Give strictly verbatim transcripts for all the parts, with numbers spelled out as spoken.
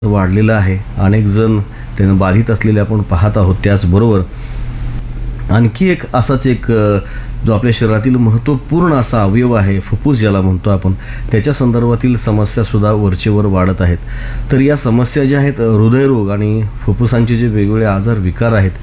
वाढलेलं आहे. अनेक जण त्यानं बाधित असलेले आपण पाहत आहोत. त्याचबरोबर आणखी एक असाच एक जो आपल्या शरीरातील महत्त्वपूर्ण असा अवयव आहे, फुफ्फुस ज्याला म्हणतो आपण, त्याच्या संदर्भातील समस्यासुद्धा वरचेवर वाढत आहेत. तर या समस्या ज्या आहेत, हृदयरोग आणि फुफ्फुसांचे जे वेगवेगळे आजार विकार आहेत,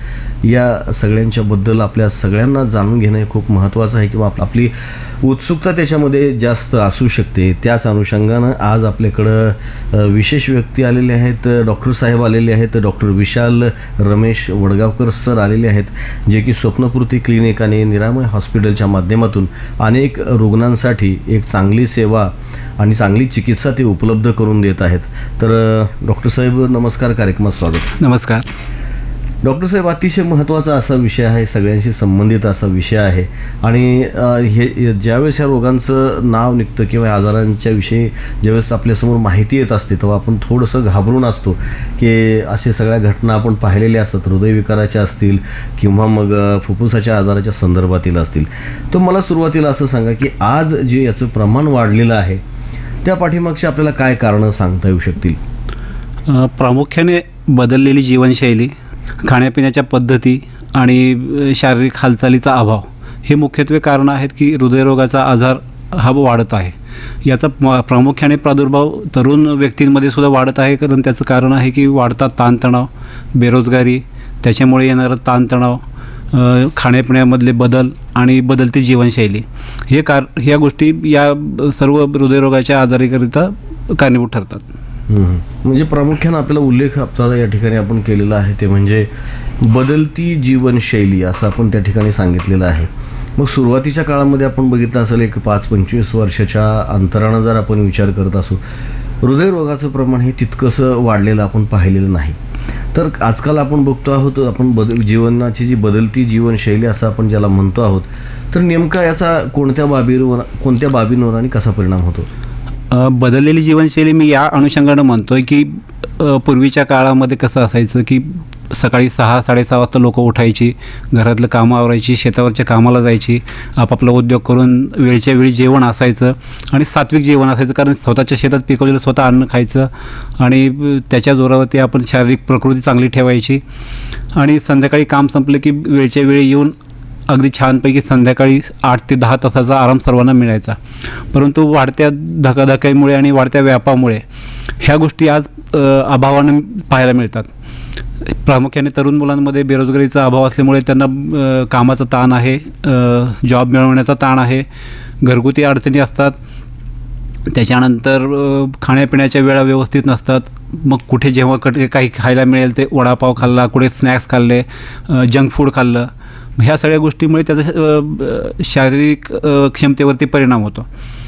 या सगळ्यांच्याबद्दल आपल्या सगळ्यांना जाणून घेणं हे खूप महत्त्वाचं आहे किंवा आपली उत्सुकता त्याच्यामध्ये जास्त असू शकते. त्याच अनुषंगानं आज आपल्याकडं विशेष व्यक्ती आलेले आहेत. डॉक्टर साहेब आलेले आहेत. डॉक्टर विशाल रमेश वडगावकर सर आलेले आहेत, जे की स्वप्नपूर्ती क्लिनिक आणि निरामय हॉस्पिटलच्या माध्यमातून अनेक रुग्णांसाठी एक चांगली सेवा आणि चांगली चिकित्सा ते उपलब्ध करून देत आहेत. तर डॉक्टर साहेब नमस्कार, कार्यक्रमात स्वागत. नमस्कार. डॉक्टर साहेब, अतिशय महत्त्वाचा असा विषय आहे, सगळ्यांशी संबंधित असा विषय आहे आणि हे ज्यावेळेस ह्या रोगांचं नाव निघतं किंवा आजारांच्या विषयी ज्यावेळेस आपल्यासमोर माहिती येत असते तेव्हा आपण थोडंसं घाबरून असतो की असे सगळ्या घटना आपण पाहिलेल्या असतात, हृदयविकाराच्या असतील किंवा मग फुफ्फुसाच्या आजाराच्या संदर्भातील असतील. तर मला सुरुवातीला असं सांगा की आज जे याचं प्रमाण वाढलेलं आहे त्या पाठीमागची आपल्याला काय कारणं सांगता येऊ शकतील? प्रामुख्याने बदललेली जीवनशैली, खाण्यापिण्याच्या पद्धती आणि शारीरिक हालचालीचा अभाव हे मुख्यत्वे कारण आहेत की हृदयरोगाचा आजार हा वाढत आहे. याचा प्रामुख्याने प्रादुर्भाव तरुण व्यक्तींमध्ये सुद्धा वाढत आहे, कारण त्याचं कारण आहे की वाढता ताणतणाव, बेरोजगारी, त्याच्यामुळे येणारा ताणतणाव, खाण्यापिण्यामधले बदल आणि बदलती जीवनशैली हे कार ह्या गोष्टी या सर्व हृदयरोगाच्या आजारीकरिता कारणीभूत ठरतात. म्हणजे प्रामुख्यानं आपल्याला उल्लेख आपल्याला या ठिकाणी आपण केलेला आहे ते म्हणजे बदलती जीवनशैली असं आपण त्या ठिकाणी सांगितलेलं आहे. मग सुरुवातीच्या काळामध्ये आपण बघितलं असेल एक पाच पंचवीस वर्षाच्या अंतरानं जर आपण विचार करत असू, हृदयरोगाचं प्रमाण हे तितकंसं वाढलेलं आपण पाहिलेलं नाही. तर आजकाल आपण बघतो आहोत, आपण बद जीवनाची जी बदलती जीवनशैली असं आपण ज्याला म्हणतो आहोत, तर नेमका याचा कोणत्या बाबीवर कोणत्या बाबींवर आणि कसा परिणाम होतो? बदललेली जीवनशैली मी या अनुषंगानं म्हणतो आहे की पूर्वीच्या काळामध्ये कसं असायचं की सकाळी सहा साडेसहा वाजता लोकं उठायची, घरातलं कामं आवरायची, शेतावरच्या कामाला जायची, आपापला उद्योग करून वेळच्या वेळी जेवण असायचं आणि सात्विक जेवण असायचं, कारण स्वतःच्या शेतात पिकवलेलं स्वतः अन्न खायचं आणि त्याच्या जोरावरती आपण शारीरिक प्रकृती चांगली ठेवायची आणि संध्याकाळी काम संपलं की वेळच्या वेळी येऊन अगदी छानपैकी संध्याकाळी आठ ते दहा तासाचा आराम सर्वांना मिळायचा. परंतु वाढत्या धकाधकीमुळे आणि वाढत्या व्यापामुळे ह्या गोष्टी आज अभावानं पाहायला मिळतात. प्रामुख्याने तरुण मुलांमध्ये बेरोजगारीचा अभाव असल्यामुळे त्यांना कामाचा ताण आहे, जॉब मिळवण्याचा ताण आहे, घरगुती अडचणी असतात, त्याच्यानंतर खाण्यापिण्याच्या वेळा व्यवस्थित नसतात. मग कुठे जेव्हा कुठे काही खायला मिळेल ते वडापाव खाल्ला, कुठे स्नॅक्स खाल्ले, जंक फूड खाल्लं, ह्या सगळ्या गोष्टीमुळे त्याचा शारीरिक क्षमतेवरती परिणाम होतो.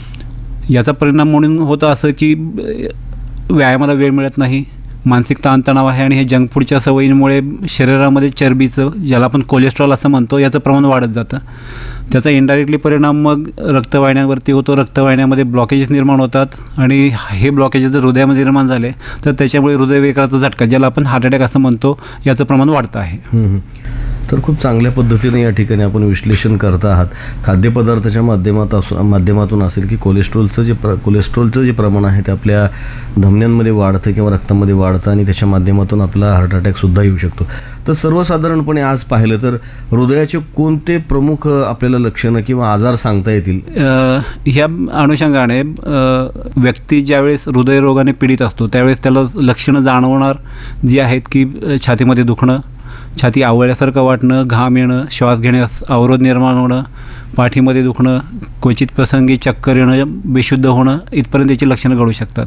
याचा परिणाम म्हणून होतं असं की व्यायामाला वेळ मिळत नाही, मानसिक ताणतणाव आहे आणि हे जंक फूडच्या सवयींमुळे शरीरामध्ये चरबीचं, ज्याला आपण कोलेस्ट्रॉल असं म्हणतो, याचं प्रमाण वाढत जातं. त्याचा इनडायरेक्टली परिणाम मग रक्तवाहिन्यांवरती होतो. रक्तवाहिन्यामध्ये ब्लॉकेजेस निर्माण होतात आणि हे ब्लॉकेजेस जर हृदयामध्ये निर्माण झाले तर त्याच्यामुळे हृदयविकाराचा झटका, ज्याला आपण हार्ट अटॅक असं म्हणतो, याचं प्रमाण वाढतं आहे. तर खूप चांगल्या पद्धतीने या ठिकाणी आपण विश्लेषण करत आहात. खाद्यपदार्थाच्या माध्यमात असू माध्यमातून असेल की कोलेस्ट्रॉलचं जे प्र कोलेस्ट्रॉलचं जे प्रमाण आहे ते आपल्या धमन्यांमध्ये वाढतं किंवा रक्तामध्ये वाढतं आणि त्याच्या माध्यमातून आपला हार्ट अटॅकसुद्धा येऊ शकतो. तर सर्वसाधारणपणे आज पाहिलं तर हृदयाचे कोणते प्रमुख आपल्याला लक्षणं किंवा आजार सांगता येतील? ह्या अनुषंगाने व्यक्ती ज्यावेळेस हृदयरोगाने पीडित असतो त्यावेळेस त्याला लक्षणं जाणवणार जी आहेत की छातीमध्ये दुखणं, छाती आवळल्यासारखं वाटणं, घाम येणं, श्वास घेण्यास अवरोध निर्माण होणं, पाठीमध्ये दुखणं, क्वचित प्रसंगी चक्कर येणं, बेशुद्ध होणं, इथपर्यंत त्याची लक्षणं घडू शकतात.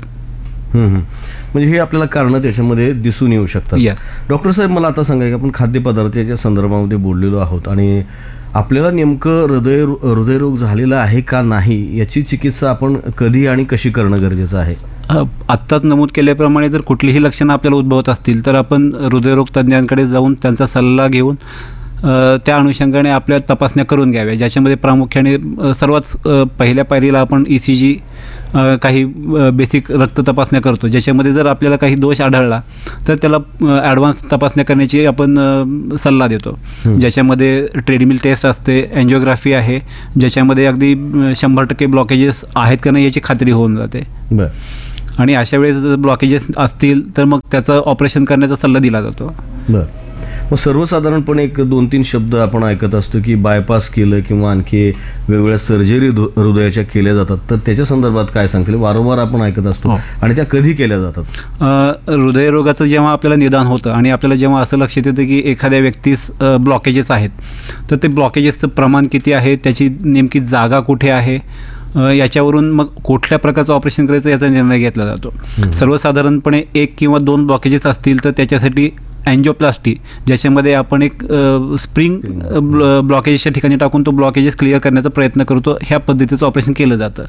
म्हणजे हे आपल्याला कारणं त्याच्यामध्ये दिसून येऊ शकतात. यस. डॉक्टर साहेब, मला आता सांगा की आपण खाद्यपदार्थाच्या संदर्भामध्ये बोललेलो आहोत आणि आपल्याला नेमकं हृदय हृदयरोग झालेला आहे का नाही याची चिकित्सा आपण कधी आणि कशी करणं गरजेचं आहे? आत्ताच नमूद केल्याप्रमाणे जर कुठलीही लक्षणं आपल्याला उद्भवत असतील तर आपण हृदयरोग तज्ज्ञांकडे जाऊन त्यांचा सल्ला घेऊन त्या अनुषंगाने आपल्या तपासण्या करून घ्याव्या, ज्याच्यामध्ये प्रामुख्याने सर्वात पहिल्या पायरीला आपण ई सी जी, काही बेसिक रक्त तपासण्या करतो, ज्याच्यामध्ये जर आपल्याला काही दोष आढळला तर त्याला ॲडव्हान्स तपासण्या करण्याची आपण सल्ला देतो, ज्याच्यामध्ये ट्रेडमिल टेस्ट असते, एन्जिओग्राफी आहे, ज्याच्यामध्ये अगदी शंभर टक्के ब्लॉकेजेस आहेत का नाही याची खात्री होऊन जाते. बरं. आणि अशा वेळेस जर ब्लॉकेजेस असतील तर मग त्याचं ऑपरेशन करण्याचा सल्ला दिला जातो. बरं, मग सर्वसाधारणपणे एक दोन तीन शब्द आपण ऐकत असतो की बायपास केलं किंवा आणखी वेगवेगळ्या सर्जरी हृदयाच्या केल्या जातात, तर त्याच्या संदर्भात काय सांगतील? वारंवार आपण ऐकत असतो. हो. आणि त्या कधी केल्या जातात? अ, हृदयरोगाचं जेव्हा आपल्याला निदान होतं आणि आपल्याला जेव्हा असं लक्षात येतं की एखाद्या व्यक्तीस ब्लॉकेजेस आहेत, तर ते ब्लॉकेजेसचं प्रमाण किती आहे, त्याची नेमकी जागा कुठे आहे, अ, याच्यावरून मग कुठल्या प्रकारचं ऑपरेशन करायचं याचा निर्णय घेतला जातो. सर्वसाधारणपणे एक किंवा दोन ब्लॉकेजेस असतील तर त्याच्यासाठी अँजिओप्लास्टी, ज्याच्यामध्ये आपण एक स्प्रिंग ब्लॉकेजेसच्या ठिकाणी टाकून तो ब्लॉकेजेस क्लिअर करण्याचा प्रयत्न करतो, ह्या पद्धतीचं ऑपरेशन केलं जातं.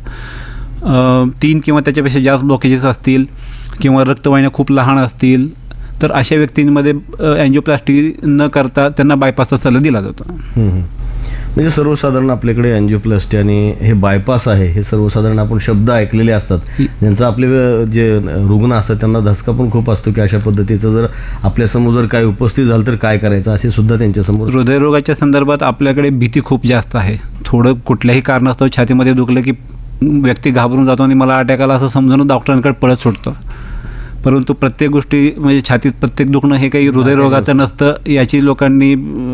अ, तीन किंवा त्याच्यापेक्षा जास्त ब्लॉकेजेस असतील किंवा रक्तवाहिन्या खूप लहान असतील तर अशा व्यक्तींमध्ये अँजिओप्लास्टी न करता त्यांना बायपासचा सल्ला दिला जातो. हम्म, हम्म. म्हणजे सर्वसाधारण आपल्याकडे अँजिओप्लास्टी आणि हे बायपास आहे हे सर्वसाधारण आपण शब्द ऐकलेले असतात, ज्यांचा आपले जे रुग्ण असतात त्यांना धसका पण खूप असतो की अशा पद्धतीचं जर आपल्यासमोर जर काय उपस्थित झालं तर काय करायचं, असे सुद्धा त्यांच्यासमोर. हृदयरोगाच्या संदर्भात आपल्याकडे भीती खूप जास्त आहे. थोडं कुठल्याही कारणास्तव छातीमध्ये दुखलं की व्यक्ती घाबरून जातो आणि मला अटॅक आला असं समजून डॉक्टरांकडे पळत सुटतो. परंतु प्रत्येक गोष्टी म्हणजे छातीत प्रत्येक दुखणं हे काही हृदयरोगाचं नसतं, याची लोकांनी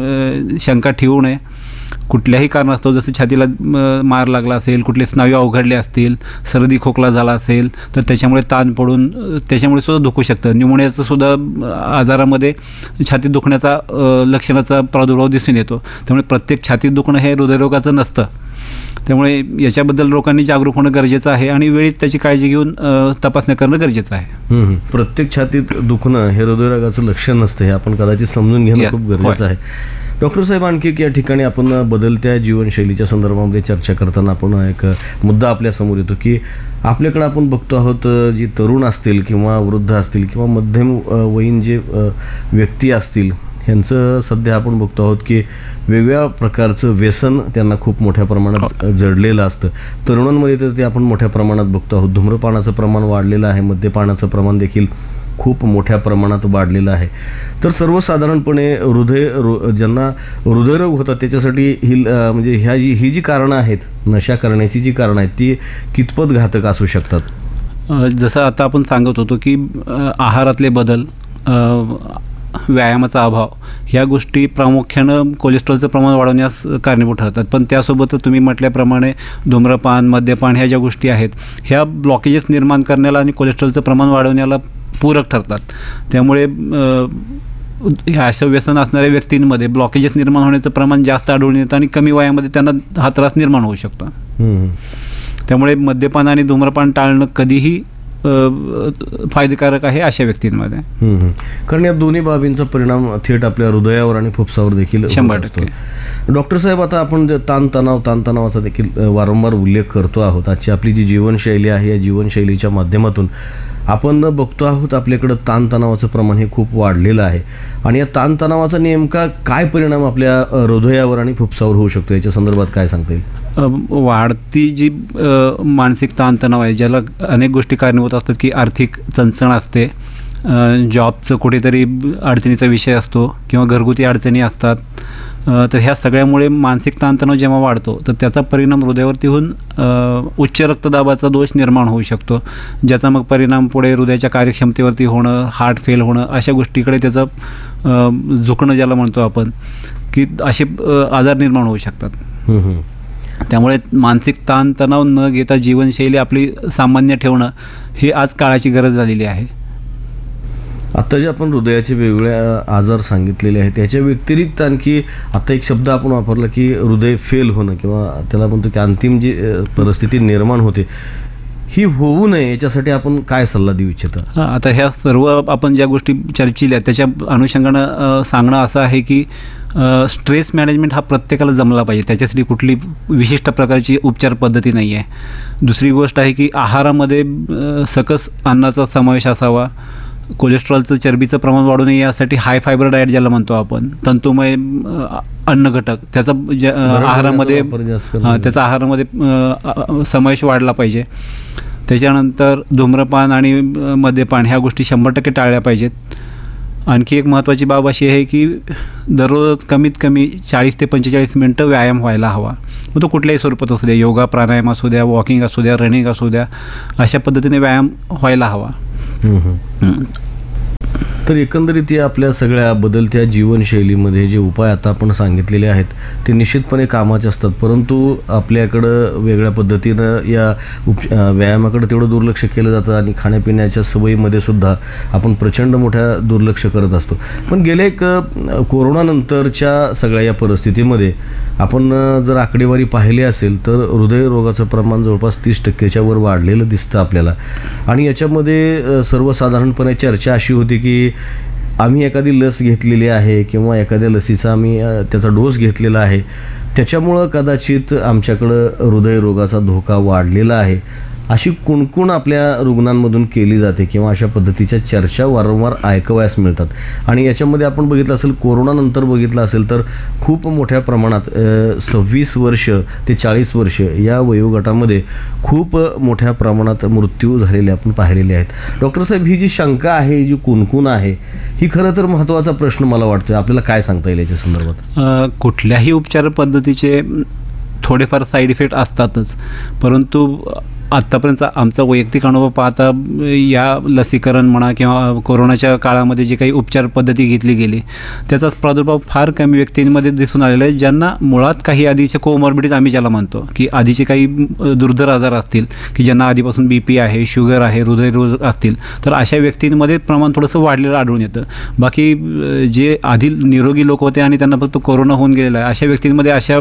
अ, शंका ठेवू नये. कुठल्याही कारणास्तव जसं छातीला अ, मार लागला असेल, कुठले स्नायू अवघडले असतील, सर्दी खोकला झाला असेल तर त्याच्यामुळे ताण पडून अ, त्याच्यामुळे सुद्धा दुखू शकतं. न्यूमोनियाचं सुद्धा अ, आजारामध्ये छातीत दुखण्याचा अ, लक्षणाचा प्रादुर्भाव दिसून येतो. त्यामुळे प्रत्येक छातीत दुखणं हे हृदयरोगाचं नसतं. त्यामुळे याच्याबद्दल लोकांनी जागरूक होणं गरजेचं आहे आणि वेळीच त्याची काळजी घेऊन अ, तपासण्या करणं गरजेचं आहे. हम्म, हम्म. प्रत्येक छातीत दुखणं हे हृदयरोगाचं लक्षण नसतं, हे आपण कदाचित समजून घेणं Yes. खूप गरजेचं आहे. डॉक्टर साहेब, आणखी एक या ठिकाणी आपण बदलत्या जीवनशैलीच्या संदर्भामध्ये चर्चा करताना आपण एक मुद्दा आपल्यासमोर येतो की आपल्याकडे आपण बघतो आहोत जी तरुण असतील किंवा वृद्ध असतील किंवा मध्यम अ, वयीन जे अ, व्यक्ती असतील, ह्यांचं सध्या आपण बघतो आहोत की वेगवेगळ्या प्रकारचं व्यसन त्यांना खूप मोठ्या प्रमाणात जडलेलं असतं. तरुणांमध्ये तर ते आपण मोठ्या प्रमाणात बघतो आहोत. धूम्रपानाचं प्रमाण वाढलेलं आहे, मद्यपानाचं प्रमाण देखील खूप मोठ्या प्रमाणात वाढलेलं आहे. तर सर्वसाधारणपणे हृदय रो ज्यांना हृदयरोग होतात त्याच्यासाठी ही अ, म्हणजे ह्या जी ही जी कारणं आहेत, नशा करण्याची जी कारणं आहेत, ती कितपत घातक असू शकतात? अ, जसं आता आपण सांगत होतो की अ, आहारातले बदल, अ, व्यायामाचा अभाव, ह्या गोष्टी प्रामुख्यानं कोलेस्ट्रॉलचं प्रमाण वाढवण्यास कारणीभूत ठरतात. पण त्यासोबत तुम्ही म्हटल्याप्रमाणे धूम्रपान, मद्यपान ह्या ज्या गोष्टी आहेत ह्या ब्लॉकेजेस निर्माण करण्याला आणि कोलेस्ट्रॉलचं प्रमाण वाढवण्याला पूरक ठरतात. त्यामुळे अ, ह्या अशा व्यसन असणाऱ्या व्यक्तींमध्ये ब्लॉकेजेस निर्माण होण्याचं प्रमाण जास्त आढळून येतं आणि कमी वयामध्ये त्यांना हा त्रास निर्माण होऊ शकतो. हम्म. त्यामुळे मद्यपान आणि धूम्रपान टाळणं कधीही अ, फायदेकारक आहे अशा व्यक्तींमध्ये. हम्म, हम्म. कारण या दोन्ही बाबींचा परिणाम थेट आपल्या हृदयावर आणि फुफ्सावर देखील होत शंभर असतो. टक्के. डॉक्टर साहेब, आता आपण जे ताणतणाव ताणतणावाचा देखील अ, वारंवार उल्लेख करतो आहोत. आजची आपली जी जीवनशैली आहे या जीवनशैलीच्या माध्यमातून आपण बघतो आहोत आपल्याकडं ताणतणावाचं प्रमाण हे खूप वाढलेलं आहे आणि या ताणतणावाचा नेमका काय परिणाम आपल्या अ, हृदयावर आणि फुफ्सावर होऊ शकतो, याच्या संदर्भात काय सांगता येईल? अ, वाढती जी अ, मानसिक ताणतणाव आहे, ज्याला अनेक गोष्टी कारणीभूत असतात की आर्थिक चणचण असते, अ, जॉबचं कुठेतरी अडचणीचा विषय असतो किंवा घरगुती अडचणी असतात. अ, तर ह्या सगळ्यामुळे मानसिक ताणतणाव जेव्हा वाढतो तर त्याचा परिणाम हृदयावरती होऊन अ, उच्च रक्तदाबाचा दोष निर्माण होऊ शकतो, ज्याचा मग परिणाम पुढे हृदयाच्या कार्यक्षमतेवरती होणं, हार्ट फेल होणं, अशा गोष्टीकडे त्याचं अ, झुकणं ज्याला म्हणतो आपण, की असे अ, आजार निर्माण होऊ शकतात. हम्म, हम्म. त्यामुळे मानसिक ताणतणाव न घेता जीवनशैली आपली सामान्य ठेवणं ही आज काळाची गरज झालेली आहे. आता जे आपण हृदयाचे वेगवेगळे आजार सांगितलेले आहेत त्याच्या व्यतिरिक्त आणखी आता एक शब्द आपण वापरला की हृदय फेल होणं किंवा त्याला म्हणतो की अंतिम जी अ, परिस्थिती निर्माण होते ही होऊ नये याच्यासाठी आपण काय सल्ला देऊ इच्छिता? हां, आता ह्या सर्व आपण ज्या गोष्टी चर्चिल्या त्याच्या अनुषंगानं अ, सांगणं असं आहे की अ, स्ट्रेस मॅनेजमेंट हा प्रत्येकाला जमला पाहिजे. त्याच्यासाठी कुठली विशिष्ट प्रकारची उपचार पद्धती नाही आहे. दुसरी गोष्ट आहे की आहारामध्ये अ, सकस अन्नाचा समावेश असावा. कोलेस्ट्रॉलचं, चरबीचं प्रमाण वाढू नये यासाठी हाय फायबर डाएट ज्याला म्हणतो आपण, तंतुमय अ, अन्न घटक त्याचा ज्या- अ, आहारामध्ये वापर जास्त करणं. हां त्याचा आहारामध्ये अ, अ, समावेश वाढला पाहिजे. त्याच्यानंतर धूम्रपान आणि अ, मद्यपान ह्या गोष्टी शंभर टक्के टाळल्या पाहिजेत. आणखी एक महत्त्वाची बाब अशी आहे की दररोज कमीत कमी चाळीस ते पंचेचाळीस मिनटं व्यायाम व्हायला हवा. मग तो कुठल्याही स्वरूपात असू द्या, योगा प्राणायाम असू द्या, वॉकिंग असू द्या, रनिंग असू द्या, अशा पद्धतीने व्यायाम व्हायला हवा. हम्म, हम्म. तर एकंदरीत या आपल्या सगळ्या बदलत्या जीवनशैलीमध्ये जे उपाय आता आपण सांगितलेले आहेत ते निश्चितपणे कामाचे असतात, परंतु आपल्याकडं वेगळ्या पद्धतीनं या उप व्यायामाकडे तेवढं दुर्लक्ष केलं जातं आणि खाण्यापिण्याच्या सवयीमध्ये सुद्धा आपण प्रचंड मोठ्या दुर्लक्ष करत असतो. पण गेल्या एक कोरोनानंतरच्या सगळ्या या परिस्थितीमध्ये आपण जर आकडेवारी पाहिली असेल तर हृदयरोगाचं प्रमाण जवळपास तीस टक्क्याच्या वर वाढलेलं दिसतं आपल्याला. आणि याच्यामध्ये सर्वसाधारणपणे चर्चा अशी होती की आम्ही एखादी लस घेतलेली आहे किंवा एखाद्या लसीचा आम्ही त्याचा डोस घेतलेला आहे, त्याच्यामुळं कदाचित आमच्याकडं हृदयरोगाचा धोका वाढलेला आहे, अशी कुणकुण आपल्या रुग्णांमधून केली जाते किंवा अशा पद्धतीच्या चर्चा वारंवार ऐकवयास मिळतात. आणि याच्यामध्ये आपण बघितलं असेल, कोरोनानंतर बघितलं असेल तर खूप मोठ्या प्रमाणात सव्वीस वर्ष ते चाळीस वर्ष या वयोगटामध्ये खूप मोठ्या प्रमाणात मृत्यू झालेले आपण पाहिलेले आहेत. डॉक्टर साहेब, ही जी शंका आहे, जी कुणकुण आहे, ही खरं तर महत्त्वाचा प्रश्न मला वाटतो. आपल्याला काय सांगता येईल याच्या संदर्भात? कुठल्याही उपचार पद्धतीचे थोडेफार साईड इफेक्ट असतातच, परंतु आत्तापर्यंत आमचा वैयक्तिक अनुभव पाहता या लसीकरण म्हणा किंवा कोरोनाच्या काळामध्ये जी काही उपचार पद्धती घेतली गेली त्याचा प्रादुर्भाव फार कमी व्यक्तींमध्ये दिसून आलेला आहे, ज्यांना मुळात काही आधीचे कोमॉर्बिडिटीज आम्ही ज्याला म्हणतो की आधीचे काही दुर्धर आजार असतील की ज्यांना आधीपासून बी पी आहे, शुगर आहे, हृदयरोग असतील, तर अशा व्यक्तींमध्ये प्रमाण थोडंसं वाढलेलं आढळून येतं. बाकी जे आधी निरोगी लोक होते आणि त्यांना फक्त कोरोना होऊन गेलेला आहे, अशा व्यक्तींमध्ये अशा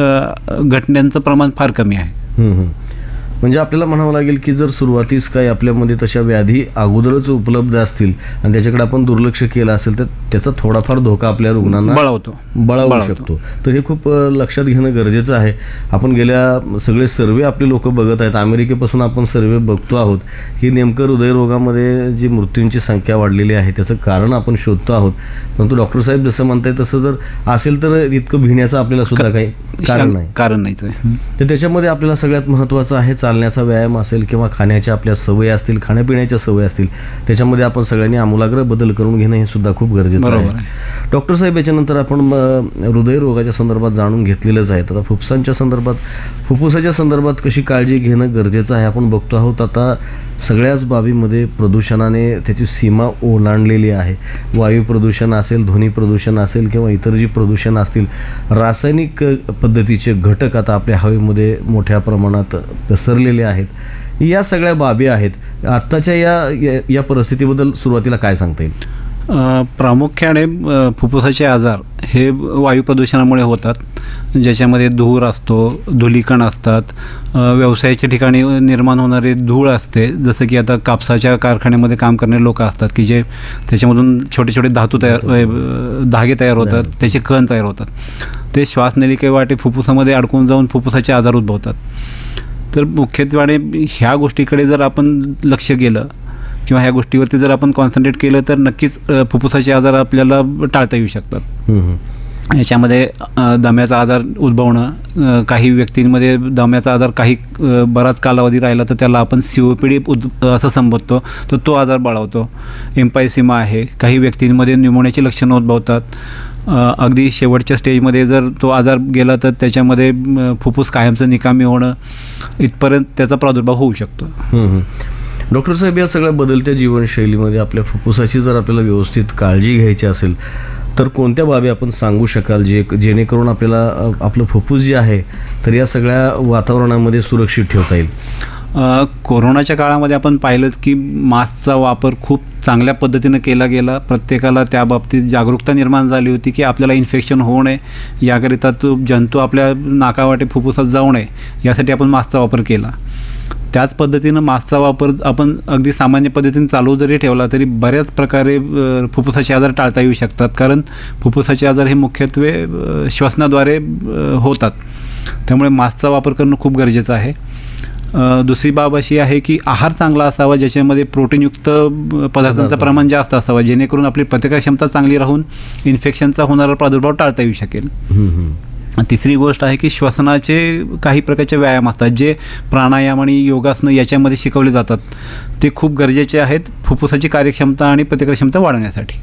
घटनांचं प्रमाण फार कमी आहे. म्हणजे आपल्याला म्हणावं लागेल की जर सुरुवातीस काही आपल्यामध्ये तशा व्याधी अगोदरच उपलब्ध असतील आणि त्याच्याकडे आपण दुर्लक्ष केलं असेल तर त्याचा थोडाफार धोका आपल्या रुग्णांना बळावतो बळावू शकतो. तर हे खूप लक्षात घेणं गरजेचं आहे. आपण गेल्या सगळे सर्वे आपले लोक बघत आहेत, अमेरिकेपासून आपण सर्वे बघतो आहोत की नेमकं हृदयरोगामध्ये जी मृत्यूंची संख्या वाढलेली आहे त्याचं कारण आपण शोधतो आहोत. परंतु डॉक्टर साहेब जसं म्हणताय तसं जर असेल तर इतकं भिण्याचं आपल्याला सुद्धा काही कारण नाही कारण नाहीच आहे. तर त्याच्यामध्ये आपल्याला सगळ्यात महत्त्वाचं आहे चालण्याचा व्यायाम असेल किंवा खाण्याच्या आपल्या सवयी असतील, खाण्यापिण्याच्या सवयी असतील, त्याच्यामध्ये आपण सगळ्यांनी आमूलाग्र बदल करून घेणं हे सुद्धा खूप गरजेचं आहे. डॉक्टर साहेब, याच्यानंतर आपण हृदयरोगाच्या संदर्भात जाणून घेतलेलंच आहे. आता फुफ्फुसांच्या संदर्भात फुफ्फुसाच्या संदर्भात कशी काळजी घेणं गरजेचं आहे आपण बघतो आहोत. आता सगळ्याच बाबीमध्ये प्रदूषणाने त्याची सीमा ओलांडलेली आहे. वायू प्रदूषण असेल, ध्वनी प्रदूषण असेल किंवा इतर जी प्रदूषण असतील, रासायनिक पद्धतीचे घटक आता आपल्या हवेमध्ये मोठ्या प्रमाणात पसरलेले आहेत. या सगळ्या बाबी आहेत. आत्ताच्या या या परिस्थितीबद्दल सुरुवातीला काय सांगता येईल? प्रामुख्याने फुफ्फुसाचे आजार हे वायू प्रदूषणामुळे होतात, ज्याच्यामध्ये धूर असतो, धुलीकण असतात, व्यवसायाच्या ठिकाणी निर्माण होणारे धूळ असते, जसं की आता कापसाच्या कारखान्यामध्ये काम करणारे लोक असतात की जे त्याच्यामधून छोटे छोटे धातू तयार धागे तयार होतात, त्याचे कण तयार होतात, ते श्वासनलिकेवाटे फुफ्फुसामध्ये अडकून जाऊन फुफ्फुसाचे आजार उद्भवतात. तर मुख्यत्वे ह्या गोष्टीकडे जर आपण लक्ष केलं किंवा ह्या गोष्टीवरती जर आपण कॉन्सन्ट्रेट केलं तर नक्कीच फुफ्फुसाचे आजार आपल्याला टाळता येऊ शकतात. याच्यामध्ये दम्याचा आजार उद्भवणं, काही व्यक्तींमध्ये दम्याचा आजार काही बराच कालावधी राहिला तर त्याला आपण सी ओ पी डी उद असं संबोधतो, तर तो आजार बळावतो. एम्पायसिमा आहे, काही व्यक्तींमध्ये न्यूमोनियाची लक्षणं उद्भवतात. अगदी शेवटच्या स्टेजमध्ये जर तो आजार गेला तर त्याच्यामध्ये फुफ्फुस कायमचं निकामी होणं इथपर्यंत त्याचा प्रादुर्भाव होऊ शकतो. डॉक्टर साहेब, या सगळ्या बदलत्या जीवनशैलीमध्ये आपल्या फुफ्फुसाची जर आपल्याला व्यवस्थित काळजी घ्यायची असेल तर कोणत्या बाबी आपण सांगू शकाल जे जेणेकरून आपल्याला आपलं फुफ्फुस जे आहे तर या सगळ्या वातावरणामध्ये सुरक्षित ठेवता येईल? कोरोनाच्या काळामध्ये आपण पाहिलंच की मास्कचा वापर खूप चांगल्या पद्धतीनं केला गेला. प्रत्येकाला त्या बाबतीत जागरूकता निर्माण झाली होती की आपल्याला इन्फेक्शन होऊ नये, याकरिता तो जंतू आपल्या नाकावाटे फुफ्फुसात जाऊ नये यासाठी आपण मास्कचा वापर केला. त्याच पद्धतीनं मास्कचा वापर आपण अगदी सामान्य पद्धतीने चालू जरी ठेवला तरी बऱ्याच प्रकारे फुफ्फुसाचे आजार टाळता येऊ शकतात, कारण फुफ्फुसाचे आजार हे मुख्यत्वे श्वसनाद्वारे होतात. त्यामुळे मास्कचा वापर करणं खूप गरजेचं आहे. दुसरी बाब अशी आहे की आहार चांगला असावा, ज्याच्यामध्ये प्रोटीनयुक्त पदार्थांचं प्रमाण जास्त असावं, जेणेकरून आपली प्रतिकारक्षमता चांगली राहून इन्फेक्शनचा होणारा प्रादुर्भाव टाळता येऊ शकेल. तिसरी गोष्ट आहे की श्वसनाचे काही प्रकारचे व्यायाम असतात जे प्राणायाम आणि योगासनं याच्यामध्ये शिकवले जातात, ते खूप गरजेचे आहेत फुफ्फुसाची कार्यक्षमता आणि प्रतिकारक्षमता वाढवण्यासाठी.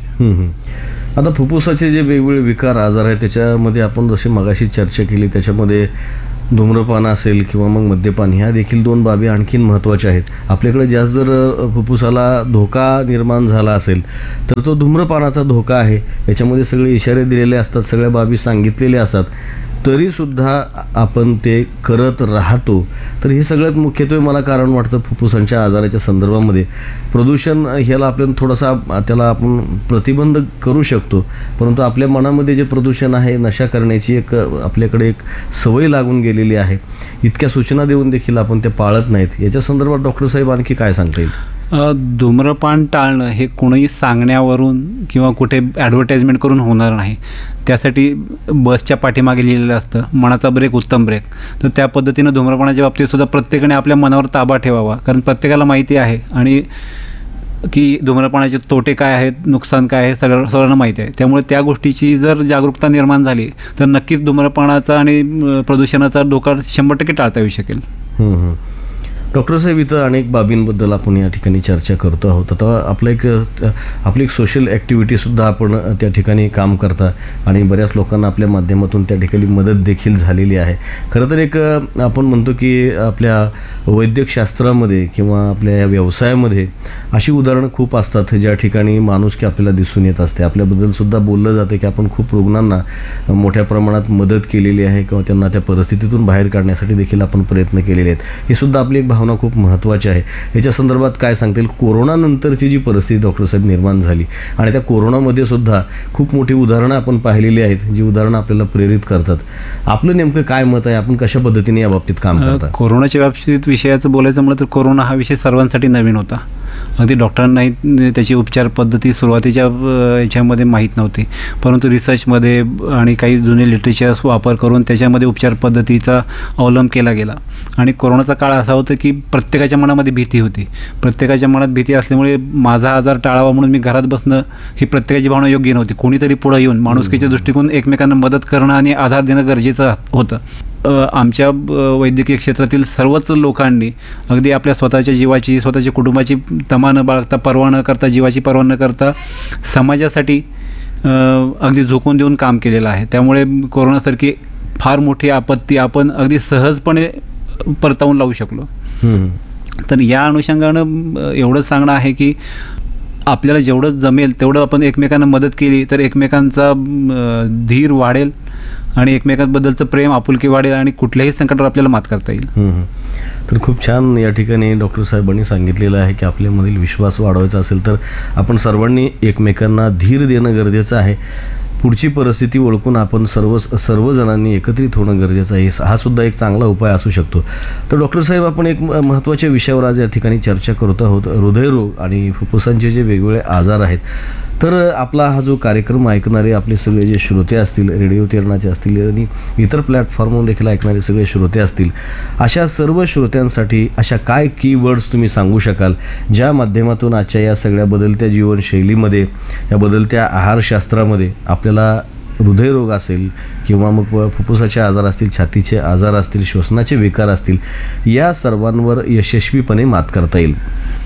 आता फुफ्फुसाचे जे वेगवेगळे विकार आजार आहेत त्याच्यामध्ये आपण जशी मगाशी चर्चा केली त्याच्यामध्ये धूम्रपान असेल किंवा मग मद्यपान, ह्या देखील दोन बाबी आणखीन महत्त्वाच्या आहेत. आपल्याकडे जास्त जर अ, फुफ्फुसाला धोका निर्माण झाला असेल तर तो धूम्रपानाचा धोका आहे. याच्यामध्ये सगळे इशारे दिलेले असतात, सगळ्या बाबी सांगितलेले असतात, तरीसुद्धा आपण ते करत राहतो. तर हे सगळ्यात मुख्यत्वे मला कारण वाटतं फुफ्फुसांच्या आजाराच्या संदर्भामध्ये. प्रदूषण ह्याला आपण थोडासा त्याला आपण प्रतिबंध करू शकतो, परंतु आपल्या मनामध्ये जे प्रदूषण आहे, नशा करण्याची एक आपल्याकडे एक सवय लागून गेलेली आहे. इतक्या सूचना देऊन देखील आपण ते पाळत नाहीत. याच्या संदर्भात डॉक्टर साहेब आणखी काय सांगता येईल? अ, धूम्रपान टाळणं हे कोणीही सांगण्यावरून किंवा कुठे ॲडव्हर्टाइजमेंट करून होणार नाही. त्यासाठी बसच्या पाठीमागे लिहिलेलं असतं, मनाचा ब्रेक उत्तम ब्रेक. तर त्या पद्धतीनं धूम्रपानाच्या बाबतीतसुद्धा प्रत्येकाने आपल्या मनावर ताबा ठेवावा, कारण प्रत्येकाला माहिती आहे आणि की धूम्रपानाचे तोटे काय आहेत, नुकसान काय आहे, सगळं सर्वांना माहिती आहे. त्यामुळे त्या गोष्टीची जर जागरूकता निर्माण झाली तर नक्कीच धूम्रपानाचा आणि अ, प्रदूषणाचा धोका शंभर टक्के टाळता येऊ शकेल. हं, हं. डॉक्टर साहेब, इथं अनेक बाबींबद्दल आपण या ठिकाणी चर्चा करतो आहोत. आता आपलं एक आपली एक सोशल ॲक्टिव्हिटीसुद्धा आपण त्या ठिकाणी काम करता आणि बऱ्याच लोकांना आपल्या माध्यमातून त्या ठिकाणी मदत देखील झालेली आहे. खरं तर एक आपण म्हणतो की आपल्या वैद्यकशास्त्रामध्ये किंवा आपल्या या व्यवसायामध्ये अशी उदाहरणं खूप असतात ज्या ठिकाणी माणुसकी आपल्याला दिसून येत असते. आपल्याबद्दलसुद्धा बोललं जातं की आपण खूप रुग्णांना मोठ्या प्रमाणात मदत केलेली आहे किंवा त्यांना त्या परिस्थितीतून बाहेर काढण्यासाठी देखील आपण प्रयत्न केलेले आहेत. ही सुद्धा आपली एक भावना खूप महत्त्वाची आहे. याच्या संदर्भात काय सांगता येईल? कोरोनानंतरची जी परिस्थिती डॉक्टर साहेब निर्माण झाली आणि त्या कोरोनामध्ये सुद्धा खूप मोठी उदाहरणं आपण पाहिलेली आहेत, जी उदाहरणं आपल्याला प्रेरित करतात. आपलं नेमकं काय मत आहे? आपण कशा पद्धतीने या बाबतीत काम करता? कोरोनाच्या बाबतीत विषयाचं बोलायचं म्हटलं तर कोरोना हा विषय सर्वांसाठी नवीन होता. अगदी डॉक्टरांनाही त्याची उपचार पद्धती सुरुवातीच्या अ, याच्यामध्ये माहीत नव्हती, परंतु रिसर्चमध्ये आणि काही जुने लिटरेचर्स वापर करून त्याच्यामध्ये उपचार पद्धतीचा अवलंब केला गेला. आणि कोरोनाचा काळ असा होता की प्रत्येकाच्या मनामध्ये भीती होती. प्रत्येकाच्या मनात भीती असल्यामुळे माझा आजार टाळावा म्हणून मी घरात बसणं ही प्रत्येकाची भावना योग्य नव्हती. कोणीतरी पुढं येऊन माणुसकीच्या दृष्टिकोन एकमेकांना मदत करणं आणि आधार देणं गरजेचं होतं. अ, आमच्या अ, वैद्यकीय क्षेत्रातील सर्वच लोकांनी अगदी आपल्या स्वतःच्या जीवाची, स्वतःच्या कुटुंबाची तमा न बाळगता, पर्वा न करता, जीवाची पर्वा न करता समाजासाठी अ, अगदी झोकून देऊन काम केलेलं आहे. त्यामुळे कोरोनासारखी फार मोठी आपत्ती आपण अगदी सहजपणे परतावून लावू शकलो. हं. तर या अनुषंगानं अ, एवढंच सांगणं आहे की आपल्याला जेवढं जमेल तेवढं आपण एकमेकांना मदत केली तर एकमेकांचा अ, धीर वाढेल आणि एकमेकांबद्दलचं प्रेम, आपुलकी वाढेल आणि कुठल्याही संकटावर आपल्याला मात करता येईल. हं, हं. तर खूप छान या ठिकाणी डॉक्टर साहेबांनी सांगितलेलं आहे की आपल्यामधील विश्वास वाढवायचा असेल तर आपण सर्वांनी एकमेकांना धीर देणं गरजेचं आहे. पुढची परिस्थिती ओळखून आपण सर्व सर्वजणांनी एकत्रित होणं गरजेचं आहे. हा सुद्धा एक चांगला उपाय असू शकतो. तर डॉक्टर साहेब, आपण एक म- महत्त्वाच्या विषयावर आज या ठिकाणी चर्चा करत आहोत, हृदयरोग आणि फुफ्फुसांचे जे वेगवेगळे आजार आहेत. तर आपला हा जो कार्यक्रम ऐकणारे आपले सगळे जे श्रोते असतील, रेडिओ तेरणाचे असतील आणि इतर प्लॅटफॉर्मवर देखील ऐकणारे सगळे श्रोते असतील, अशा सर्व श्रोत्यांसाठी अशा काय कीवर्ड्स तुम्ही सांगू शकाल ज्या माध्यमातून आजच्या या सगळ्या बदलत्या जीवनशैलीमध्ये, या बदलत्या आहारशास्त्रामध्ये आपल्याला हृदयरोग असेल किंवा मग फुफ्फुसाचे आजार असतील, छातीचे आजार असतील, श्वसनाचे विकार असतील, या सर्वांवर यशस्वीपणे मात करता येईल?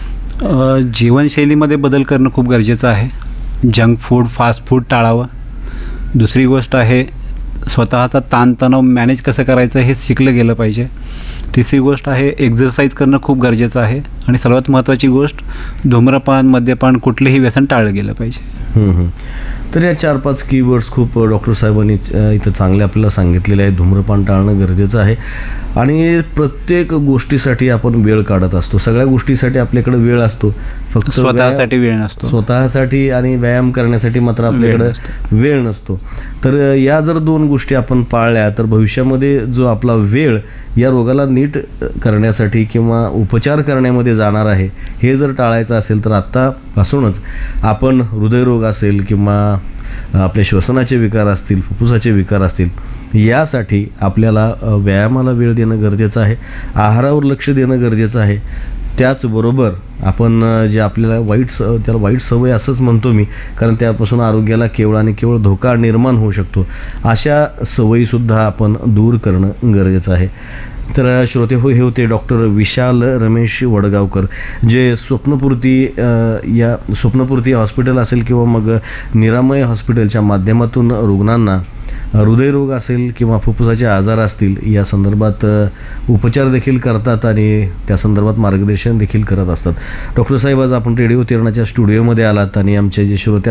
अ, जीवनशैलीमध्ये बदल करणं खूप गरजेचं आहे. जंक फूड, फास्ट फूड टाळावं. दुसरी गोष्ट आहे स्वतःचा ताणतणाव मॅनेज कसं करायचं हे शिकलं गेलं पाहिजे. तिसरी गोष्ट आहे एक्झरसाईज करणं खूप गरजेचं आहे. आणि सर्वात महत्त्वाची गोष्ट धूम्रपान, मद्यपान, कुठलेही व्यसन टाळलं गेलं पाहिजे. हं, हं. तर या चार पाच कीवर्ड्स खूप डॉक्टर साहेबांनी अ, इथं चांगले आपल्याला सांगितलेले आहे. धूम्रपान टाळणं गरजेचं आहे आणि प्रत्येक गोष्टीसाठी आपण वेळ काढत असतो. सगळ्या गोष्टीसाठी आपल्याकडे वेळ असतो, फक्त स्वतःसाठी वेळ नसतो. स्वतःसाठी आणि व्यायाम करण्यासाठी मात्र आपल्याकडे वेळ नसतो. तर या जर दोन गोष्टी आपण पाळल्या तर भविष्यामध्ये जो आपला वेळ या रोगाला नीट करण्यासाठी किंवा उपचार करण्यामध्ये जाणार आहे, हे जर टाळायचं असेल तर आत्तापासूनच आपण हृदयरोग असेल किंवा आपले श्वसनाचे विकार असतील, फुफ्फुसाचे विकार असतील, यासाठी आपल्याला व्यायामाला वेळ देणं गरजेचं आहे, आहारावर लक्ष देणं गरजेचं आहे. त्याचबरोबर आपण जे आपल्याला वाईट स त्याला वाईट सवय असंच म्हणतो मी, कारण त्यापासून आरोग्याला केवळ आणि केवळ धोका निर्माण होऊ शकतो, अशा सवयीसुद्धा आपण दूर करणं गरजेचं आहे. तर श्रोते हो, हे होते डॉक्टर विशाल रमेश वडगावकर, जे स्वप्नपूर्ती या स्वप्नपूर्ती हॉस्पिटल असेल किंवा मग निरामय हॉस्पिटलच्या माध्यमातून रुग्णांना हृदयरोग असेल किंवा फुफ्फुसाचे आजार असतील या संदर्भात अ, उपचार देखील करतात आणि त्या संदर्भात मार्गदर्शन देखील करत असतात. डॉक्टर साहेब, आज आपण रेडिओ तिरणाच्या स्टुडिओमध्ये आलात आणि आमचे जे श्रोते